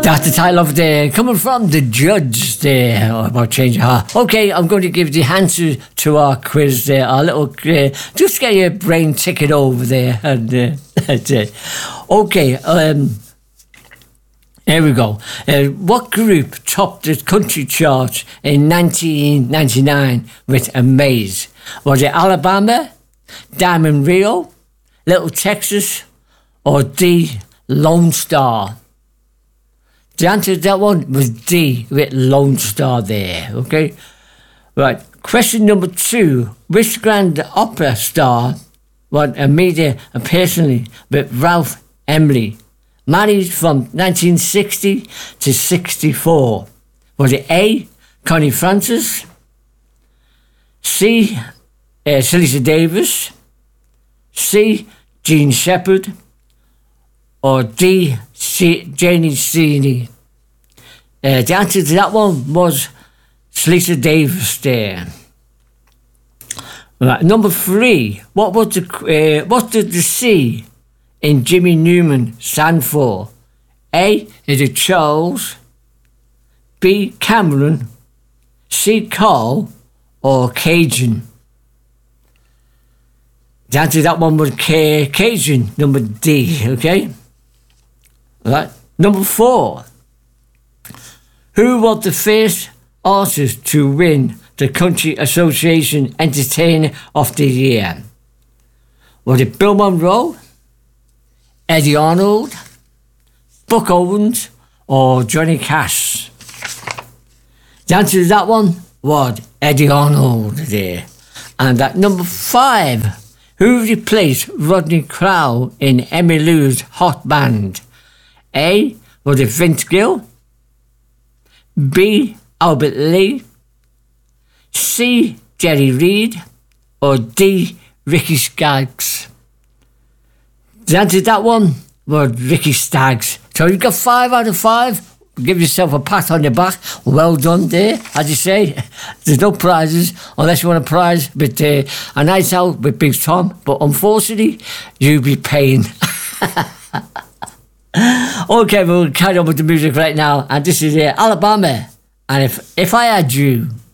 That's the title of the coming from the judge there about changing heart. Okay, I'm going to give the answer to our quiz there, our little just get your brain ticking over there, and that's it. Okay, here we go. What group topped the country chart in 1999 with Amaze? Was it Alabama, Diamond Rio, Little Texas, or D, Lone Star? The answer to that one was D, with Lone Star there, okay? Right, question number 2. Which grand opera star was a media personally with Ralph Emily, married from 1960 to 64? Was it A, Connie Francis, C, Celisa Davis, C, Jean Shepherd, or D, Janie Sweeney? The answer to that one was Celisa Davis there. Right, number 3. What did the C in Jimmy Newman stand for? A, is it Charles, B, Cameron, C, Carl, or Cajun? The answer to that one was Cajun, number D, okay? Right. Number 4. Who was the first artist to win the Country Association Entertainer of the Year? Was it Bill Monroe, Eddie Arnold, Buck Owens, or Johnny Cash? The answer to that one was Eddie Arnold there. And at number 5, who replaced Rodney Crowell in Emmylou's Hot Band? A, was it Vince Gill, B, Albert Lee, C, Jerry Reed, or D, Ricky Skaggs? The answer to that one was Ricky Skaggs. So you got 5 out of 5. Give yourself a pat on your back. Well done there, as you say. There's no prizes unless you want a prize with a night out with Big Tom. But unfortunately, you'll be paying. Okay, we'll carry on with the music right now. And this is Alabama. And if I had you...